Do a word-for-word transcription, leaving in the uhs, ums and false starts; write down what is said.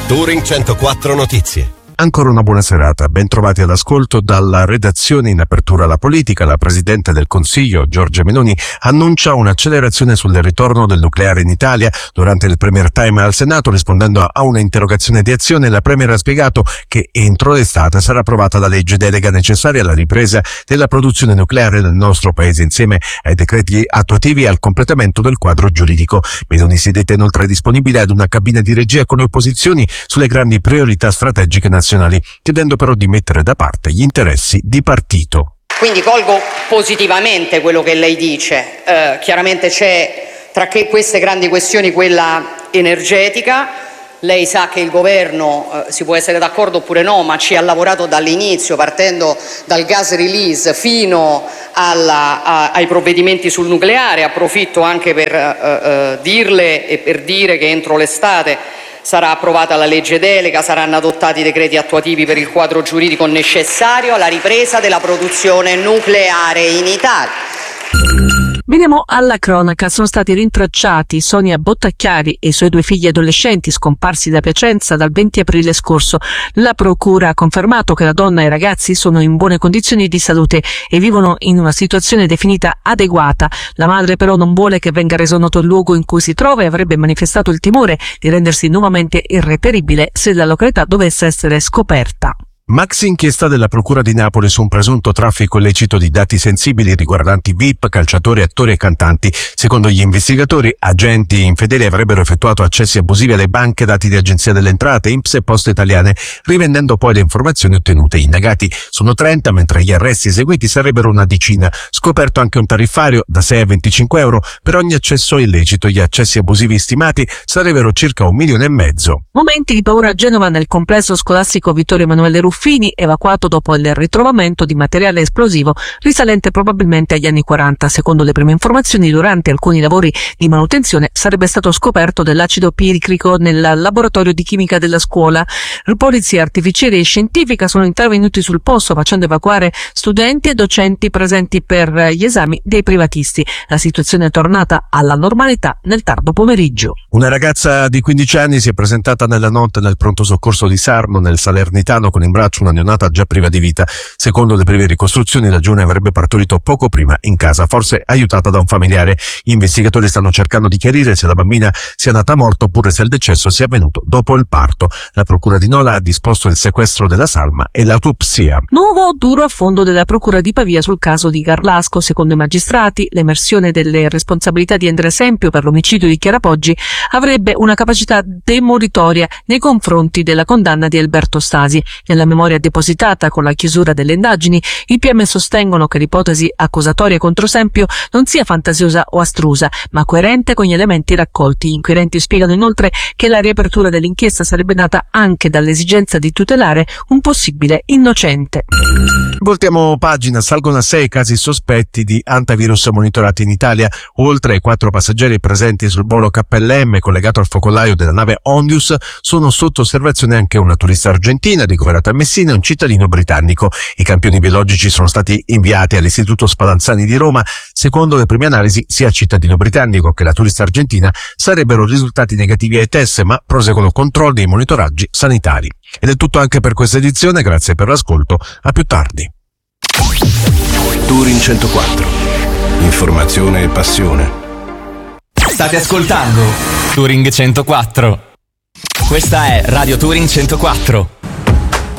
Touring centoquattro Notizie. Ancora una buona serata, ben trovati all'ascolto dalla redazione. In apertura alla politica, la Presidente del Consiglio, Giorgia Meloni, annuncia un'accelerazione sul ritorno del nucleare in Italia. Durante il Premier Time al Senato, rispondendo a una interrogazione di Azione, la Premier ha spiegato che entro l'estate sarà approvata la legge delega necessaria alla ripresa della produzione nucleare nel nostro Paese, insieme ai decreti attuativi e al completamento del quadro giuridico. Meloni si è detta inoltre disponibile ad una cabina di regia con opposizioni sulle grandi priorità strategiche nazionali, chiedendo però di mettere da parte gli interessi di partito. Quindi colgo positivamente quello che lei dice. Eh, chiaramente c'è tra che queste grandi questioni quella energetica. Lei sa che il governo, eh, si può essere d'accordo oppure no, ma ci ha lavorato dall'inizio, partendo dal gas release fino alla, a, ai provvedimenti sul nucleare. Approfitto anche per eh, eh, dirle e per dire che entro l'estate sarà approvata la legge delega, saranno adottati i decreti attuativi per il quadro giuridico necessario alla ripresa della produzione nucleare in Italia. Veniamo alla cronaca. Sono stati rintracciati Sonia Bottacchiari e i suoi due figli adolescenti scomparsi da Piacenza dal venti aprile scorso. La procura ha confermato che la donna e i ragazzi sono in buone condizioni di salute e vivono in una situazione definita adeguata. La madre però non vuole che venga reso noto il luogo in cui si trova e avrebbe manifestato il timore di rendersi nuovamente irreperibile se la località dovesse essere scoperta. Maxi inchiesta della Procura di Napoli su un presunto traffico illecito di dati sensibili riguardanti V I P, calciatori, attori e cantanti. Secondo gli investigatori, agenti infedeli avrebbero effettuato accessi abusivi alle banche, dati di Agenzia delle Entrate, I N P S e Poste Italiane, rivendendo poi le informazioni ottenute. Gli indagati sono trenta, mentre gli arresti eseguiti sarebbero una decina. Scoperto anche un tariffario da sei a venticinque euro per ogni accesso illecito. Gli accessi abusivi stimati sarebbero circa un milione e mezzo. Momenti di paura a Genova nel complesso scolastico Vittorio Emanuele Ruffini, evacuato dopo il ritrovamento di materiale esplosivo risalente probabilmente agli anni quaranta. Secondo le prime informazioni, durante alcuni lavori di manutenzione sarebbe stato scoperto dell'acido piricrico nel laboratorio di chimica della scuola. Polizia artificiere e scientifica sono intervenuti sul posto, facendo evacuare studenti e docenti presenti per gli esami dei privatisti. La situazione è tornata alla normalità nel tardo pomeriggio. Una ragazza di quindici anni si è presentata nella notte nel pronto soccorso di Sarno, nel Salernitano, con in braccio una neonata già priva di vita. Secondo le prime ricostruzioni, la giovane avrebbe partorito poco prima in casa, forse aiutata da un familiare. Gli investigatori stanno cercando di chiarire se la bambina sia nata morta oppure se il decesso sia avvenuto dopo il parto. La procura di Nola ha disposto il sequestro della salma e l'autopsia. Nuovo duro affondo della procura di Pavia sul caso di Garlasco. Secondo i magistrati, l'emersione delle responsabilità di Andrea Sempio per l'omicidio di Chiara Poggi avrebbe una capacità demolitoria nei confronti della condanna di Alberto Stasi. Nella memoria depositata con la chiusura delle indagini, i P M sostengono che l'ipotesi accusatoria contro Sempio non sia fantasiosa o astrusa, ma coerente con gli elementi raccolti. Gli inquirenti spiegano inoltre che la riapertura dell'inchiesta sarebbe nata anche dall'esigenza di tutelare un possibile innocente. Voltiamo pagina. Salgono a sei casi sospetti di antivirus monitorati in Italia. Oltre ai quattro passeggeri presenti sul volo K L M collegato al focolaio della nave Ondius, sono sotto osservazione anche una turista argentina ricoverata a Messina e un cittadino britannico. I campioni biologici sono stati inviati all'Istituto Spallanzani di Roma. Secondo le prime analisi, sia il cittadino britannico che la turista argentina sarebbero risultati negativi ai test, ma proseguono controlli e monitoraggi sanitari. Ed è tutto anche per questa edizione, grazie per l'ascolto, a più tardi. Touring centoquattro. Informazione e passione. State ascoltando Touring centoquattro. Questa è Radio Touring centoquattro.